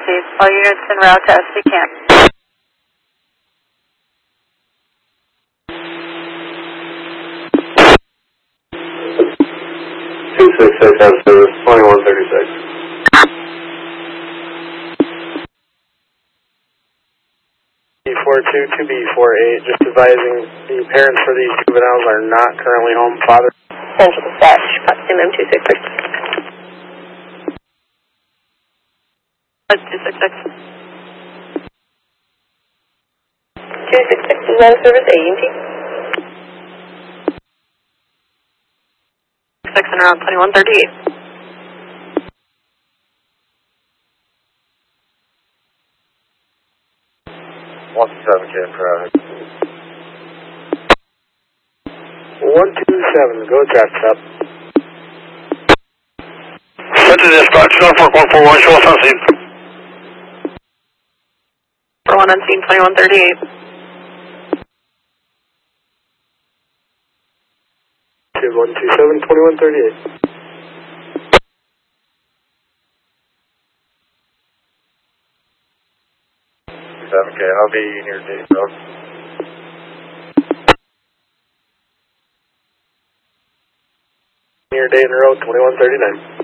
received. All units en route to SD camp. 266 out of service, 2136. B42 to B48, just advising the parents for these juveniles are not currently home. Father. Central dispatch, MM266. 266. 266 is out of service, AEMT. 6 and around 2138. One 7K traffic. 127, go traffic stop. Set to dispatch, Norfolk 141, show us on scene. For 1 on scene, 2138. 127, 2138. Okay, I'll be near Dayton Road. Near Dayton Road, 2139.